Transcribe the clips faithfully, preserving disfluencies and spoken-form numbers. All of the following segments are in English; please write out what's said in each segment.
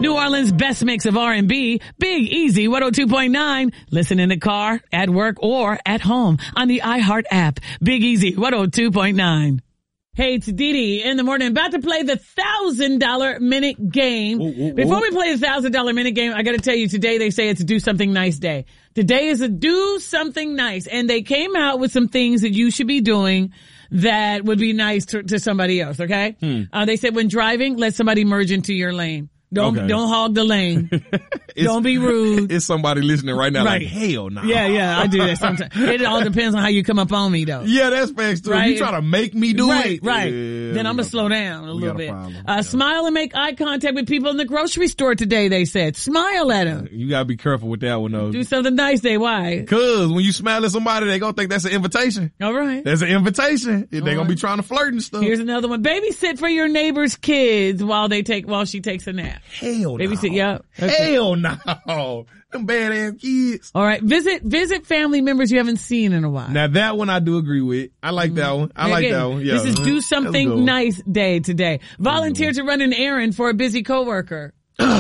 New Orleans' best mix of R and B, Big Easy one oh two point nine. Listen in the car, at work, or at home on the iHeart app. Big Easy one oh two point nine. Hey, it's Dee Dee in the morning. About to play the thousand dollar minute game. Ooh, ooh, Before ooh. we play the thousand dollar minute game, I got to tell you, today they say it's a do something nice day. Today is a do something nice, and they came out with some things that you should be doing that would be nice to, to somebody else. Okay, hmm. uh, they said when driving, let somebody merge into your lane. Don't okay. don't hog the lane. Don't be rude. It's somebody listening right now right. like, hell no. Nah. Yeah, yeah, I do that sometimes. It all depends on how you come up on me, though. Yeah, that's facts, too. Right? You try to make me do right, it. Right, right. Yeah, then I'm going to slow down a little bit. Uh, yeah. Smile and make eye contact with people in the grocery store today, they said. Smile at them. You got to be careful with that one, though. Do something nice day. Why? Because when you smile at somebody, they going to think that's an invitation. All right. That's an invitation. They're right. going to be trying to flirt and stuff. Here's another one. Babysit for your neighbor's kids while they take while she takes a nap. Hell no. Babysit, yeah. Okay. Hell no. Them badass kids. All right. Visit, visit family members you haven't seen in a while. Now that one I do agree with. I like mm-hmm. that one. I like Again, that one. Yeah. This is do something nice day today. Volunteer to run an errand for a busy coworker.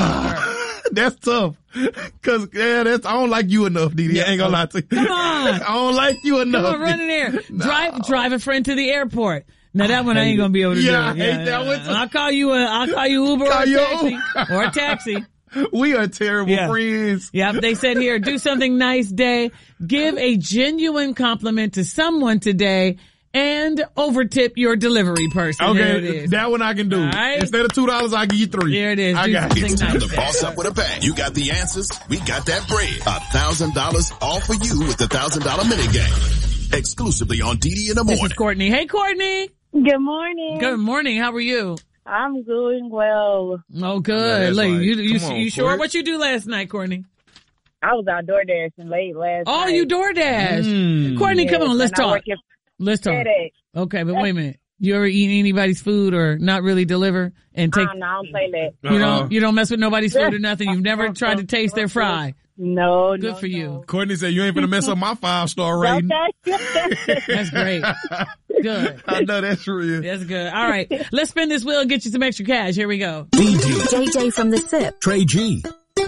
That's tough. Cause, yeah, that's, I don't like you enough, Dee Dee. Yeah. I ain't gonna lie to you. Come on. I don't like you enough. Come on, run an errand. No. Drive, drive a friend to the airport. Now that one I, I ain't gonna be able to yeah, do it. I Yeah, hate that yeah. one. I'll call you a, I'll call you Uber call or a you taxi. Or a taxi. We are terrible yeah. friends. Yep, they said here, do something nice day. Give a genuine compliment to someone today and overtip your delivery person. Okay, there it is. That one I can do. Right. Instead of two dollars, I'll give you three. There it is. I do got something It's time nice to day. boss up with a bang. You got the answers. We got that bread. A thousand dollars all for you with the thousand dollar minute game. Exclusively on Dee Dee in the morning. This is Courtney. Hey, Courtney. Good morning. Good morning. How are you? I'm doing well. Oh, good. Yeah, Look, right. you you, on, you sure? Court. What you do last night, Courtney? I was out door dashing late last Oh, night. you DoorDash. Mm. Courtney, Yes, come on, let's and I talk. work at Let's talk. FedEx. Okay, but wait a minute. You ever eat anybody's food or not really deliver and take? I don't know, I don't play that. You Uh-uh. don't. You don't mess with nobody's food or nothing. You've never tried to taste their fry. No, Good no, for you. Courtney said you ain't finna mess up my five star rating. Okay. That's great. Good. I know that's real. That's good. All right, let's spin this wheel and get you some extra cash. Here we go. D J. J J from the S I P. Trey G.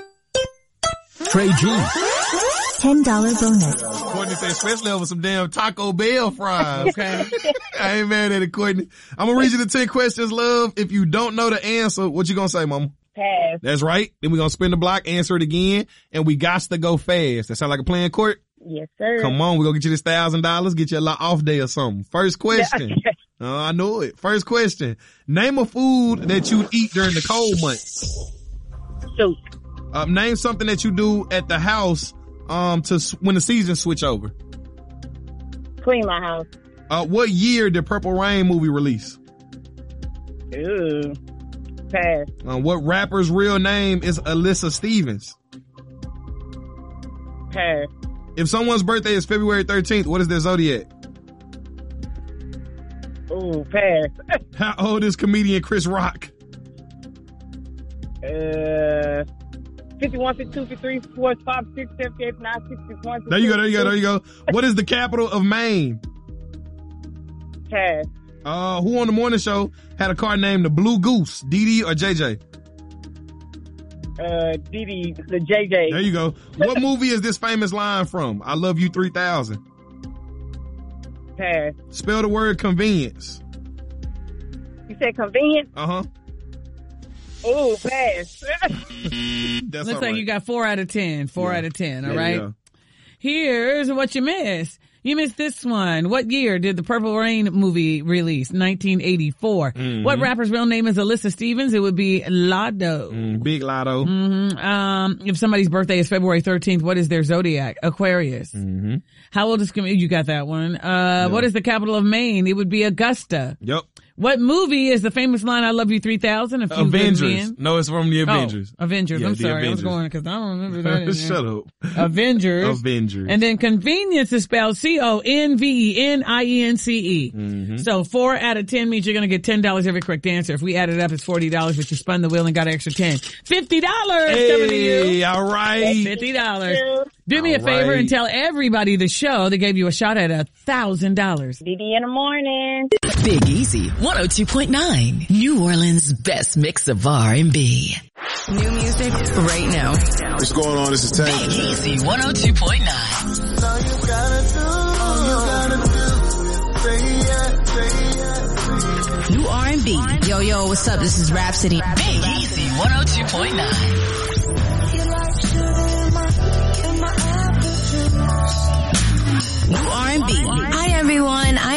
Trey G. ten dollar bonus. Courtney said, especially over some damn Taco Bell fries. Okay. I ain't mad at it, Courtney. I'm gonna read you the ten questions, love. If you don't know the answer, what you gonna say, mama? Pass. That's right. Then we gonna spin the block, answer it again, and we got to go fast. That sound like a plan, Court? Yes, sir. Come on, we gonna get you this thousand dollars, get you a lot off day or something. First question. Oh, I know it. First question. Name a food that you eat during the cold months. Shoot. Uh, name something that you do at the house, um, to, when the seasons switch over. Clean my house. Uh, what year did Purple Rain movie release? Ooh. Pass. Uh, what rapper's real name is Alyssa Stevens? Pass. If someone's birthday is February thirteenth, what is their zodiac? Ooh, pass. How old is comedian Chris Rock? uh, fifty-one, fifty-two, fifty-three, fifty-four, fifty-five, sixty, fifty-eight, fifty-nine, sixty, fifty-one, There you go, there you go, there you go. What is the capital of Maine? Pass. Uh, who on the morning show had a car named the Blue Goose? Dee Dee or J J? Uh, Dee Dee, the J J. There you go. What movie is this famous line from? I Love You three thousand. Pass. Spell the word convenience. You said convenient? Uh-huh. Ooh, pass. That's Looks all like right. you got four out of ten. Four Yeah. out of ten. All Yeah, right. yeah. Here's what you missed. You missed this one. What year did the Purple Rain movie release? nineteen eighty-four. Mm-hmm. What rapper's real name is Alyssa Stevens? It would be Lotto. Mm, Big Lotto. Mm-hmm. Um, if somebody's birthday is February thirteenth, what is their zodiac? Aquarius. Mm-hmm. How old is, you got that one. Uh, what is the capital of Maine? It would be Augusta. Yep. What movie is the famous line, I love you three thousand? A few good Avengers. men? No, it's from the Avengers. Oh, Avengers. Yeah, I'm the sorry. Avengers. I was going because I don't remember that. in there. Shut up. Avengers. Avengers. And then convenience is spelled C O N V E N I E N C E. Mm-hmm. So four out of ten means you're going to get ten dollars every correct answer. If we add it up, it's forty dollars, but you spun the wheel and got an extra ten. fifty dollars coming to you. Hey, all right. fifty dollars. Do me a All favor right. and tell everybody the show that gave you a shot at a thousand dollars. Dee Dee in the morning. Big Easy one oh two point nine. New Orleans' best mix of R and B. New music right now. What's going on? This is Tank. Big Easy one oh two point nine. So you gotta do, all you gotta do, say yeah, say yeah. New R and B. Yo, yo, what's up? This is Rhapsody. Big Easy one oh two point nine.